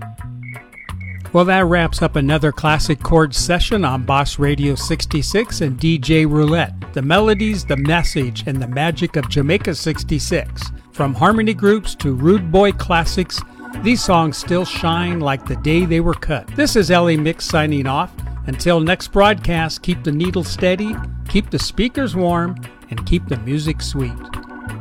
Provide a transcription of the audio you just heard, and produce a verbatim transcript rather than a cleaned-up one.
Well, that wraps up another classic chord session on Boss Radio sixty-six and D J Roulette. The melodies, the message, and the magic of Jamaica sixty-six. From harmony groups to rude boy classics, these songs still shine like the day they were cut. This is Ellie Mix signing off. Until next broadcast, keep the needle steady, keep the speakers warm, and keep the music sweet.